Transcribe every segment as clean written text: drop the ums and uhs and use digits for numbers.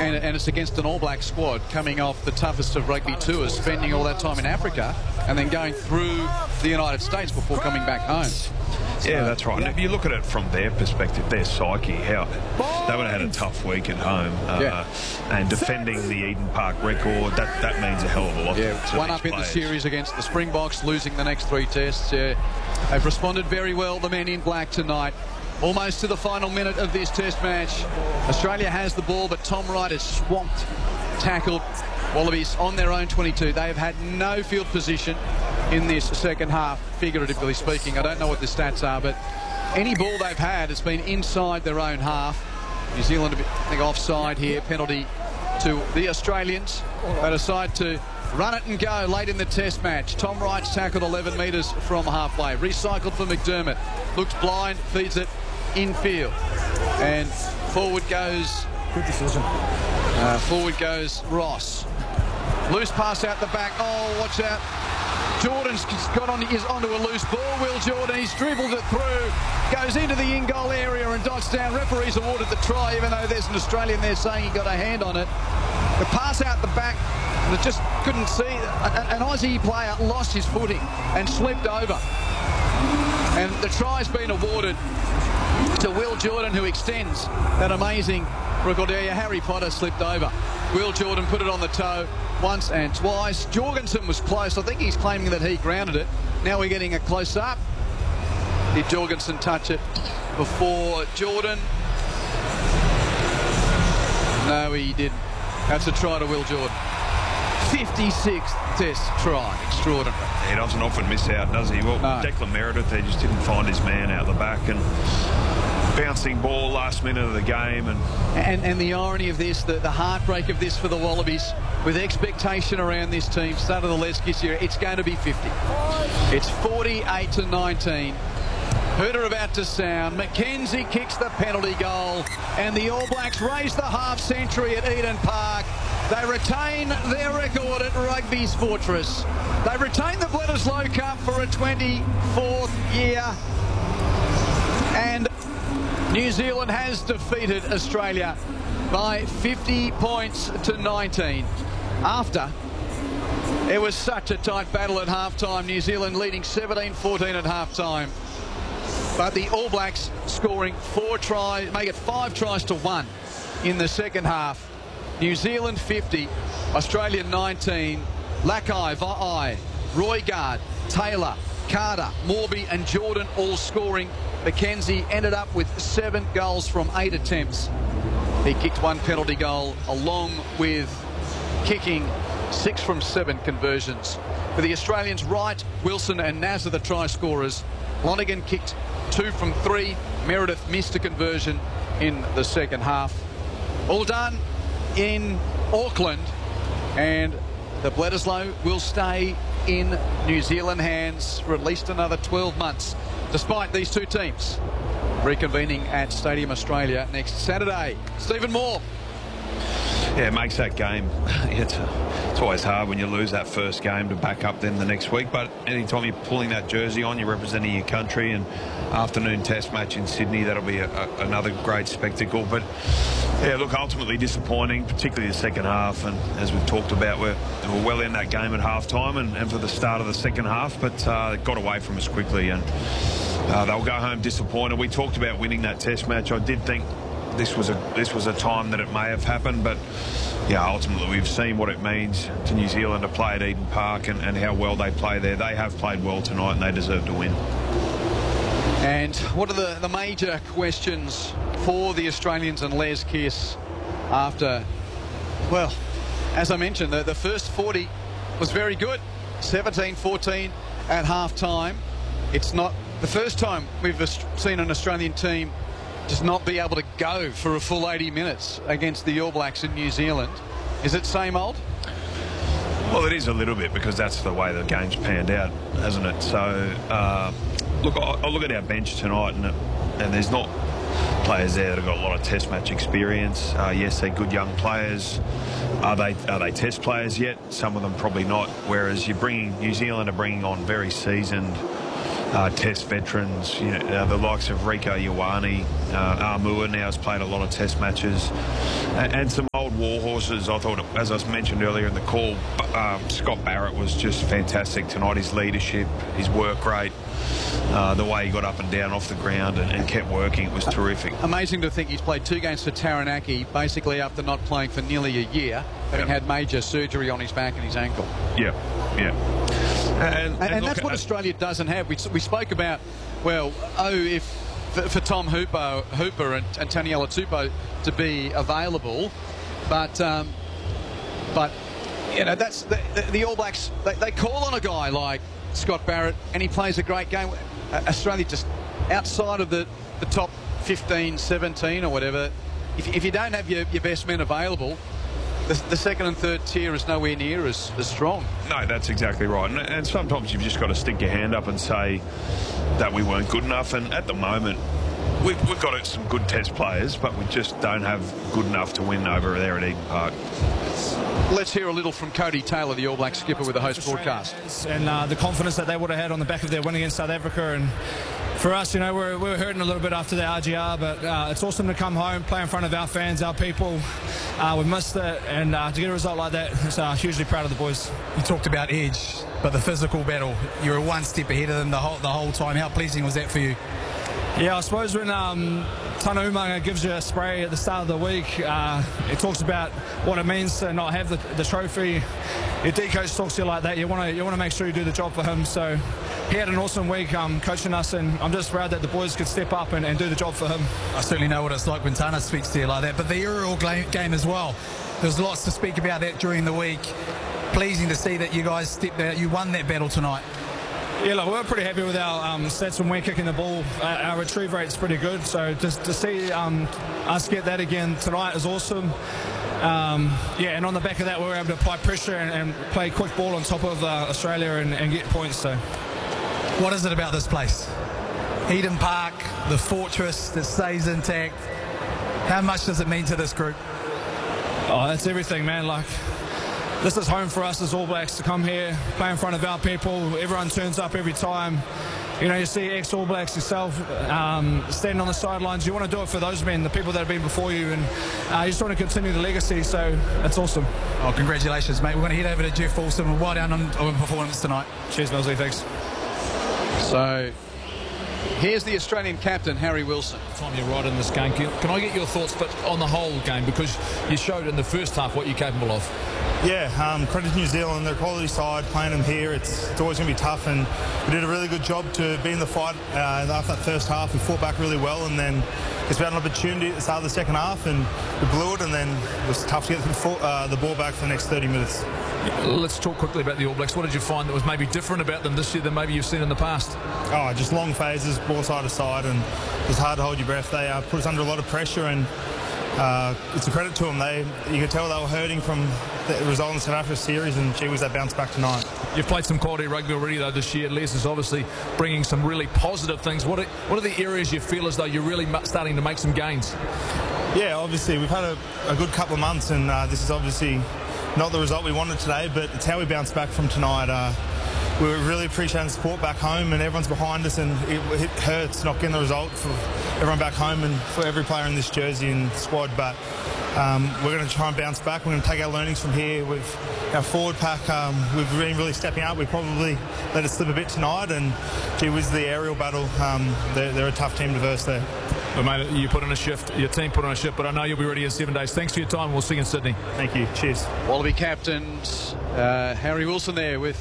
And it's against an All Black squad coming off the toughest of rugby tours, spending all that time in Africa and then going through the United States before coming back home. Yeah, that's right. And if you look at it from their perspective, their psyche, how they would have had a tough week at home, and defending the Eden Park record, that means a hell of a lot. Yeah, to one up in the series against the Springboks, losing the next 3 tests. Yeah, they've responded very well, the men in black tonight. Almost to the final minute of this test match. Australia has the ball, but Tom Wright is swamped, tackled. Wallabies on their own 22. They have had no field position in this second half, figuratively speaking. I don't know what the stats are, but any ball they've had has been inside their own half. New Zealand, I think, offside here. Penalty to the Australians. They decide to run it and go late in the test match. Tom Wright's tackled 11 metres from halfway. Recycled for McDermott. Looks blind, feeds it infield. And forward goes... Good decision. Forward goes Ross. Loose pass out the back. Oh, watch out. Jordan's got on, is onto a loose ball. Will Jordan, he's dribbled it through. Goes into the in-goal area and dots down. Referees awarded the try, even though there's an Australian there saying he got a hand on it. The pass out the back, and it just couldn't see. An Aussie player lost his footing and slipped over. And the try's been awarded to Will Jordan, who extends that amazing record area. Harry Potter slipped over. Will Jordan put it on the toe once and twice. Jorgensen was close. I think he's claiming that he grounded it. Now we're getting a close-up. Did Jorgensen touch it before Jordan? No, he didn't. That's a try to Will Jordan. 56th test try. Extraordinary. He doesn't often miss out, does he? Well, no. Declan Meredith, they just didn't find his man out the back, and bouncing ball last minute of the game. And the irony of this, the heartbreak of this for the Wallabies, with expectation around this team, start of the Leskis era, it's going to be 50. It's 48-19. Hooter about to sound. McKenzie kicks the penalty goal, and the All Blacks raise the half century at Eden Park. They retain their record at Rugby's Fortress. They retain the Bledisloe Cup for a 24th year. And New Zealand has defeated Australia by 50 points to 19. After it was such a tight battle at halftime, New Zealand leading 17-14 at halftime. But the All Blacks scoring 4 tries, make it 5 tries to 1 in the second half. New Zealand 50, Australia 19. Lakai, Va'ai, Roigard, Taylor, Carter, Morby and Jordan all scoring. McKenzie ended up with 7 goals from 8 attempts. He kicked 1 penalty goal along with kicking 6 from 7 conversions. For the Australians, Wright, Wilson and Naz are the try scorers. Lonergan kicked 2 from 3. Meredith missed a conversion in the second half. All done in Auckland, and the Bledisloe will stay in New Zealand hands for at least another 12 months, despite these two teams reconvening at Stadium Australia next Saturday. Stephen Moore. Yeah, it makes that game, it's always hard when you lose that first game to back up then the next week, but anytime you're pulling that jersey on, you're representing your country, and afternoon test match in Sydney, that'll be another great spectacle. But yeah, look, ultimately disappointing, particularly the second half, and as we've talked about, we're well in that game at half-time and for the start of the second half, but it got away from us quickly, and they'll go home disappointed. We talked about winning that test match. I did think this was a time that it may have happened, but yeah, ultimately we've seen what it means to New Zealand to play at Eden Park and how well they play there. They have played well tonight and they deserve to win. And what are the major questions for the Australians and Les Kiss after, well, as I mentioned, the first 40 was very good, 17-14 at half-time. It's not the first time we've seen an Australian team just not be able to go for a full 80 minutes against the All Blacks in New Zealand. Is it same old? Well, it is a little bit, because that's the way the game's panned out, hasn't it? So, look, I look at our bench tonight, and there's not players there that have got a lot of test match experience. Yes, they're good young players. Are they test players yet? Some of them probably not. Whereas New Zealand are bringing on very seasoned Test veterans, the likes of Rieko Ioane, Armua now has played a lot of Test matches, and some old war horses. I thought, as I mentioned earlier in the call, Scott Barrett was just fantastic tonight. His leadership, his work rate, the way he got up and down off the ground and kept working, it was terrific. Amazing to think he's played 2 games for Taranaki, basically after not playing for nearly a year, having had major surgery on his back and his ankle. Yeah. And that's what Australia doesn't have. We spoke about, if for Tom Hooper and Taniela Tupou to be available, but that's the All Blacks. They call on a guy like Scott Barrett, and he plays a great game. Australia just outside of the top 15, 17 or whatever. If you don't have your best men available, the second and third tier is nowhere near as strong. No, that's exactly right. And sometimes you've just got to stick your hand up and say that we weren't good enough. And at the moment, we've got some good Test players, but we just don't have good enough to win over there at Eden Park. Let's hear a little from Cody Taylor, the All Black skipper, with the host broadcast. And the confidence that they would have had on the back of their win against South Africa. And for us, we were hurting a little bit after the RGR, but it's awesome to come home, play in front of our fans, our people. We missed it, and to get a result like that, so hugely proud of the boys. You talked about edge, but the physical battle, you were one step ahead of them the whole time. How pleasing was that for you? Yeah, I suppose when Tana Umaga gives you a spray at the start of the week, it talks about what it means to not have the trophy. Your D coach talks to you like that. You want to make sure you do the job for him. So he had an awesome week coaching us, and I'm just proud that the boys could step up and do the job for him. I certainly know what it's like when Tana speaks to you like that. But the aerial game as well. There's lots to speak about that during the week. Pleasing to see that you guys stepped out. You won that battle tonight. Yeah, look, we're pretty happy with our stats when we're kicking the ball. Our retrieve rate's pretty good, so just to see us get that again tonight is awesome. And on the back of that, we were able to apply pressure and play quick ball on top of Australia and get points. So, what is it about this place? Eden Park, the fortress that stays intact. How much does it mean to this group? Oh, that's everything, man. Like, this is home for us as All Blacks to come here, play in front of our people. Everyone turns up every time. You see ex-All Blacks yourself standing on the sidelines. You want to do it for those men, the people that have been before you, and you just want to continue the legacy, so that's awesome. Oh, congratulations, mate. We're going to head over to Jeff Wilson. Well done on performance tonight. Cheers, Millsy. Thanks. So here's the Australian captain, Harry Wilson. Time you're right in this game. Can I get your thoughts on the whole game? Because you showed in the first half what you're capable of. Yeah, credit to New Zealand, their quality side, playing them here, it's always going to be tough, and we did a really good job to be in the fight after that first half. We fought back really well, and then it's about an opportunity at the start of the second half, and we blew it, and then it was tough to get the ball back for the next 30 minutes. Let's talk quickly about the All Blacks. What did you find that was maybe different about them this year than maybe you've seen in the past? Oh, just long phases, ball side to side, and it's hard to hold your breath. They put us under a lot of pressure, and it's a credit to them. You could tell they were hurting from the result in the South Africa series, and gee whiz, they bounced back tonight. You've played some quality rugby already, though, this year. Les is obviously bringing some really positive things. What are the areas you feel as though you're really starting to make some gains? Yeah, obviously, we've had a good couple of months, and this is obviously not the result we wanted today, but it's how we bounced back from tonight. We were really appreciating the support back home, and everyone's behind us, and it hurts not getting the result for everyone back home and for every player in this jersey and squad, but we're going to try and bounce back. We're going to take our learnings from here. With our forward pack, we've been really stepping up. We probably let it slip a bit tonight, and gee whiz, the aerial battle, they're a tough team to verse there. Well, mate, you put in a shift, your team put in a shift, but I know you'll be ready in 7 days. Thanks for your time. We'll see you in Sydney. Thank you. Cheers. Wallaby captain Harry Wilson there with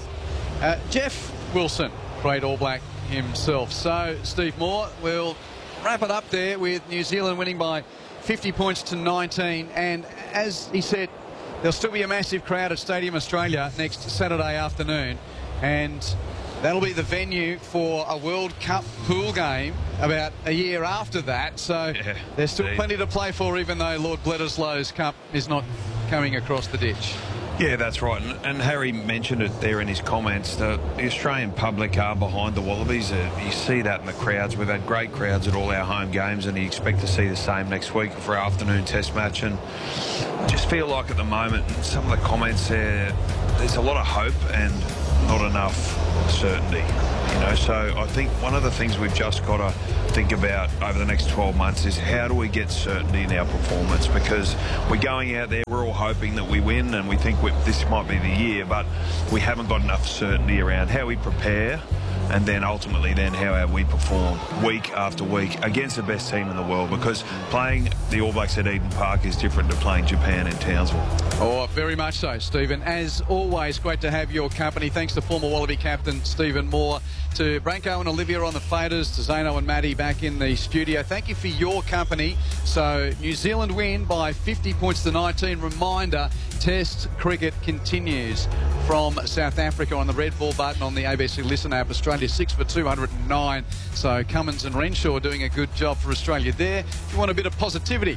Jeff Wilson, great All Black himself. So, Steve Moore, we'll wrap it up there with New Zealand winning by 50 points to 19. And as he said, there'll still be a massive crowd at Stadium Australia next Saturday afternoon. And that'll be the venue for a World Cup pool game about a year after that. So there's still plenty to play for, even though Lord Bledisloh's Cup is not coming across the ditch. Yeah, that's right. And Harry mentioned it there in his comments. The Australian public are behind the Wallabies. You see that in the crowds. We've had great crowds at all our home games, and you expect to see the same next week for our afternoon test match. And just feel like at the moment, some of the comments there's a lot of hope and not enough certainty. So I think one of the things we've just got to think about over the next 12 months is how do we get certainty in our performance, because we're going out there, we're all hoping that we win and we think this might be the year, but we haven't got enough certainty around how we prepare and then ultimately then how we perform week after week against the best team in the world, because playing the All Blacks at Eden Park is different to playing Japan in Townsville. Oh, very much so, Stephen. As always, great to have your company. Thanks to former Wallaby captain Stephen Moore, to Branko and Olivia on the faders, to Zano and Maddie back in the studio. Thank you for your company. So New Zealand win by 50 points to 19. Reminder, Test cricket continues from South Africa on the red ball button on the ABC Listen app. Australia 6 for 209. So Cummins and Renshaw doing a good job for Australia there. If you want a bit of positivity.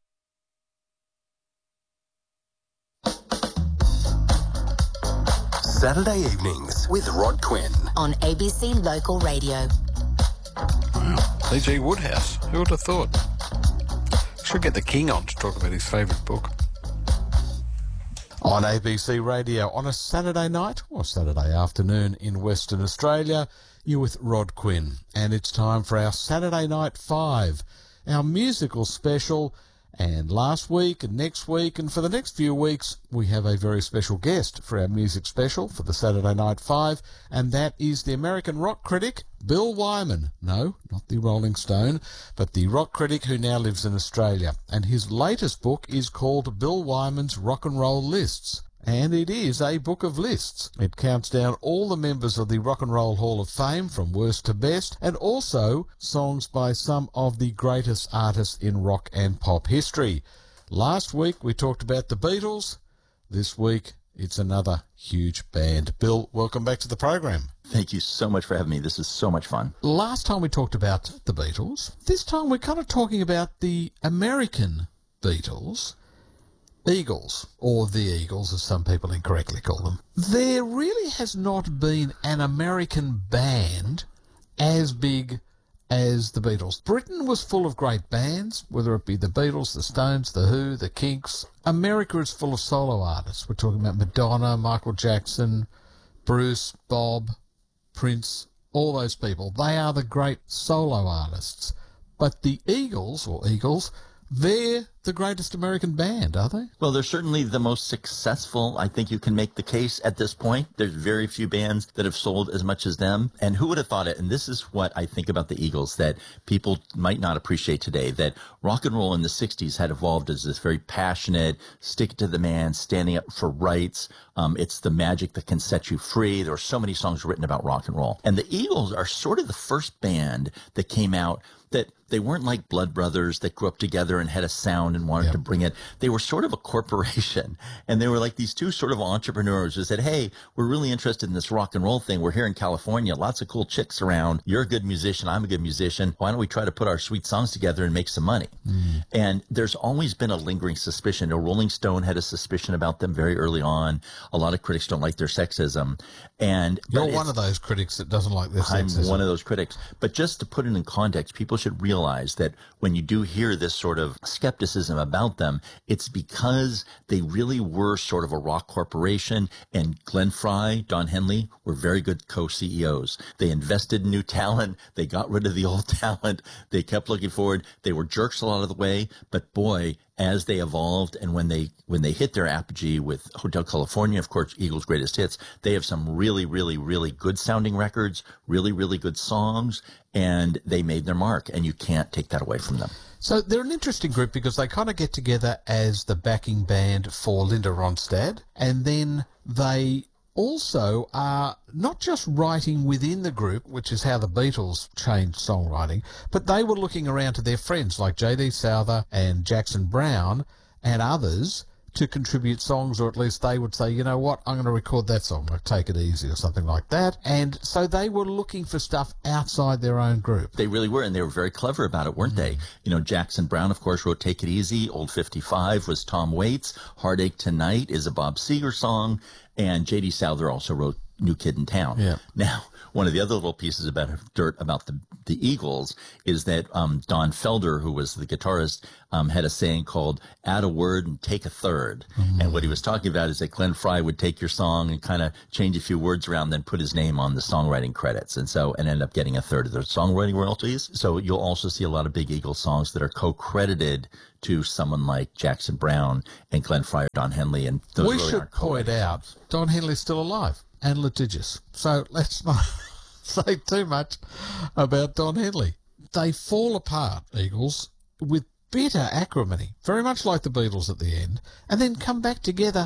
Saturday evenings with Rod Quinn on ABC Local Radio. Wow, P.G. Woodhouse. Who would have thought? Should get the King on to talk about his favourite book. On ABC Radio on a Saturday night or Saturday afternoon in Western Australia, you're with Rod Quinn. And it's time for our Saturday Night 5, our musical special. And last week and next week and for the next few weeks, we have a very special guest for our music special for the Saturday Night 5, and that is the American rock critic, Bill Wyman. No, not the Rolling Stone, but the rock critic who now lives in Australia. And his latest book is called Bill Wyman's Rock and Roll Lists. And it is a book of lists. It counts down all the members of the Rock and Roll Hall of Fame from worst to best, and also songs by some of the greatest artists in rock and pop history. Last week we talked about the Beatles. This week it's another huge band. Bill, welcome back to the program. Thank you so much for having me. This is so much fun. Last time we talked about the Beatles. This time we're kind of talking about the American Beatles. Eagles, or the Eagles as some people incorrectly call them. There really has not been an American band as big as the Beatles. Britain was full of great bands, whether it be the Beatles, the Stones, the Who, the Kinks. America is full of solo artists. We're talking about Madonna, Michael Jackson, Bruce, Bob, Prince, all those people. They are the great solo artists. But the Eagles, they're the greatest American band, are they? Well, they're certainly the most successful. I think you can make the case at this point. There's very few bands that have sold as much as them. And who would have thought it? And this is what I think about the Eagles that people might not appreciate today, that rock and roll in the 60s had evolved as this very passionate, stick it to the man, standing up for rights. It's the magic that can set you free. There were so many songs written about rock and roll. And the Eagles are sort of the first band that came out that they weren't like Blood Brothers that grew up together and had a sound and wanted to bring it. They were sort of a corporation, and they were like these two sort of entrepreneurs who said, hey, we're really interested in this rock and roll thing. We're here in California, lots of cool chicks around. You're a good musician. I'm a good musician. Why don't we try to put our sweet songs together and make some money? And there's always been a lingering suspicion. Rolling Stone had a suspicion about them very early on. A lot of critics don't like their sexism. And you're one of those critics that doesn't like their sexism. I'm one of those critics. But just to put it in context, people should realize that when you do hear this sort of skepticism about them, it's because they really were sort of a rock corporation, and Glenn Frey, Don Henley were very good co-CEOs. They invested in new talent. They got rid of the old talent. They kept looking forward. They were jerks a lot of the way, but boy, as they evolved and when they hit their apogee with Hotel California, of course, Eagles' greatest hits, they have some really, really, really good sounding records, really, really good songs, and they made their mark, and you can't take that away from them. So they're an interesting group because they kind of get together as the backing band for Linda Ronstadt, and then they also are not just writing within the group, which is how the Beatles changed songwriting, but they were looking around to their friends like J.D. Souther and Jackson Browne and others to contribute songs, or at least they would say, you know what, I'm going to record that song, like Take It Easy or something like that. And so they were looking for stuff outside their own group. They really were, and they were very clever about it, weren't they? You know, Jackson Browne, of course, wrote Take It Easy. Old 55 was Tom Waits. Heartache Tonight is a Bob Seger song. And J.D. Souther also wrote new kid in town. Yeah. Now, one of the other little pieces about dirt about the Eagles is that Don Felder, who was the guitarist, had a saying called "add a word and take a third." And what he was talking about is that Glenn Frey would take your song and kind of change a few words around, then put his name on the songwriting credits, and end up getting a third of their songwriting royalties. So you'll also see a lot of big Eagles songs that are co-credited to someone like Jackson Browne and Glenn Frey or Don Henley. And those we really should aren't point out Don Henley's still alive and litigious. So let's not say too much about Don Henley. They fall apart, Eagles, with bitter acrimony, very much like the Beatles at the end, and then come back together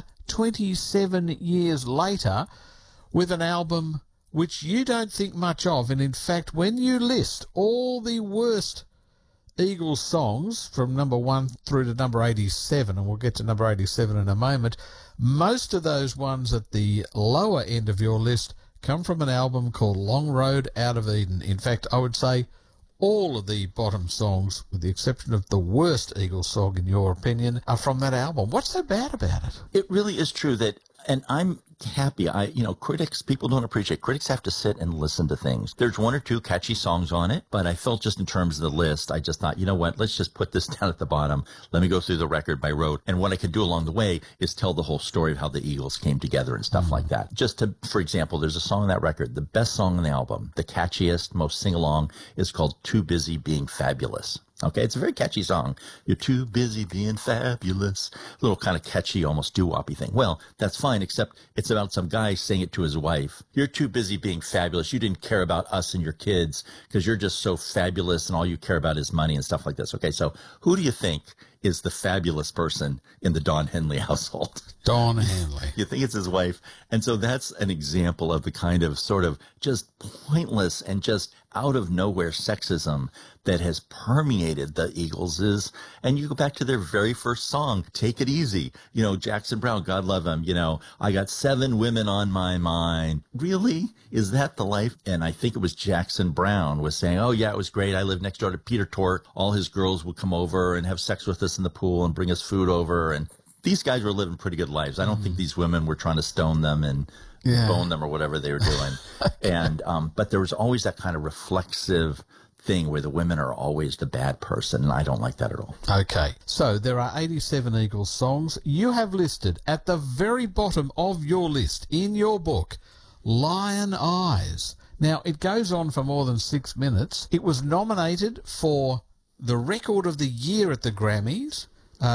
27 years later with an album which you don't think much of. And in fact, when you list all the worst Eagles songs from number 1 through to number 87, and we'll get to number 87 in a moment, most of those ones at the lower end of your list come from an album called Long Road Out of Eden. In fact, I would say all of the bottom songs, with the exception of the worst Eagles song, in your opinion, are from that album. What's so bad about it? It really is true that, and I'm happy. Critics, people don't appreciate. Critics have to sit and listen to things. There's one or two catchy songs on it, but I felt just in terms of the list, I just thought, you know what, let's just put this down at the bottom. Let me go through the record by rote. And what I could do along the way is tell the whole story of how the Eagles came together and stuff like that. Just to, for example, there's a song on that record, the best song on the album, the catchiest, most sing-along, is called Too Busy Being Fabulous. Okay, it's a very catchy song. You're too busy being fabulous. A little kind of catchy, almost doo-woppy thing. Well, that's fine, except it's about some guy saying it to his wife. You're too busy being fabulous. You didn't care about us and your kids because you're just so fabulous and all you care about is money and stuff like this. Okay, so who do you think is the fabulous person in the Don Henley household? Don Henley. You think it's his wife? And so that's an example of the kind of sort of just pointless and just out of nowhere sexism that has permeated the Eagles. And you go back to their very first song, Take It Easy. Jackson Browne, God love him, I got 7 women on my mind. Really? Is that the life? And I think it was Jackson Browne was saying, oh yeah, it was great. I lived next door to Peter Tork. All his girls would come over and have sex with us in the pool and bring us food over. And these guys were living pretty good lives. I don't think these women were trying to stone them and bone them or whatever they were doing. And but there was always that kind of reflexive thing where the women are always the bad person, and I don't like that at all. Okay, so there are 87 Eagles songs. You have listed at the very bottom of your list in your book, Lion Eyes. Now, it goes on for more than 6 minutes. It was nominated for the Record of the Year at the Grammys.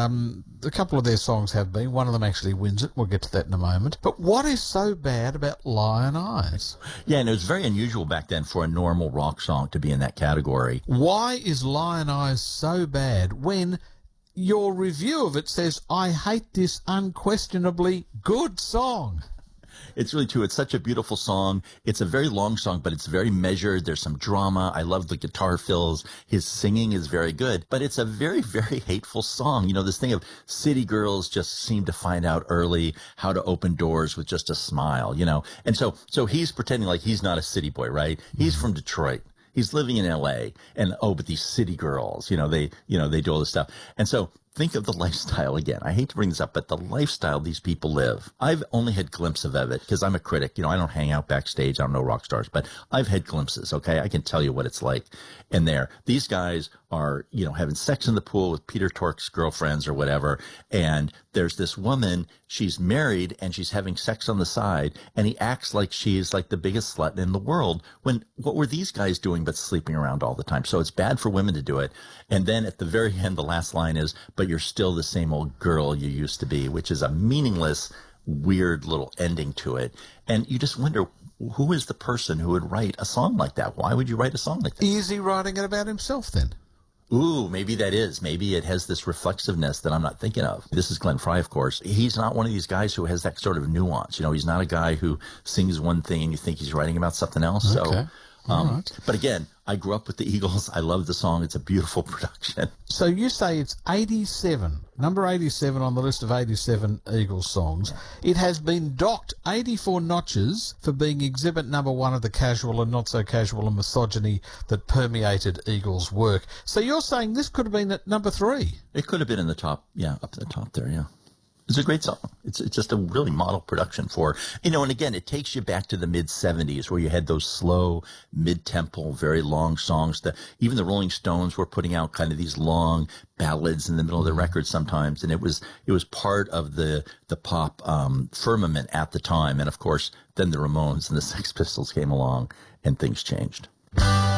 A couple of their songs have been. One of them actually wins it. We'll get to that in a moment. But what is so bad about Lion Eyes? Yeah, and it was very unusual back then for a normal rock song to be in that category. Why is Lion Eyes so bad when your review of it says, I hate this unquestionably good song? It's really true. It's such a beautiful song. It's a very long song, but it's very measured. There's some drama. I love the guitar fills. His singing is very good, but it's a very, very hateful song. This thing of city girls just seem to find out early how to open doors with just a smile, And so he's pretending like he's not a city boy, right? He's from Detroit. He's living in L.A. and, but these city girls, they do all this stuff. And so think of the lifestyle again. I hate to bring this up, but the lifestyle these people live. I've only had glimpses of it because I'm a critic. I don't hang out backstage. I don't know rock stars, but I've had glimpses. Okay. I can tell you what it's like in there. These guys are, having sex in the pool with Peter Tork's girlfriends or whatever. And there's this woman, she's married and she's having sex on the side. And he acts like she's like the biggest slut in the world when what were these guys doing but sleeping around all the time? So it's bad for women to do it. And then at the very end, the last line is, but you're still the same old girl you used to be, which is a meaningless, weird little ending to it. And you just wonder, who is the person who would write a song like that? Why would you write a song like that? Is he writing it about himself then? Ooh, maybe that is. Maybe it has this reflexiveness that I'm not thinking of. This is Glenn Frey, of course. He's not one of these guys who has that sort of nuance. He's not a guy who sings one thing and you think he's writing about something else. Okay. So, but again, I grew up with the Eagles. I love the song. It's a beautiful production. So you say it's 87, number 87 on the list of 87 Eagles songs. It has been docked 84 notches for being exhibit number 1 of the casual and not so casual and misogyny that permeated Eagles' work. So you're saying this could have been at number 3? It could have been in the top, up at the top there, yeah. It's a great song. It's just a really model production for, and again, it takes you back to the mid-'70s where you had those slow, mid-tempo, very long songs. Even the Rolling Stones were putting out kind of these long ballads in the middle of the record sometimes, and it was part of the pop firmament at the time. And of course, then the Ramones and the Sex Pistols came along, and things changed.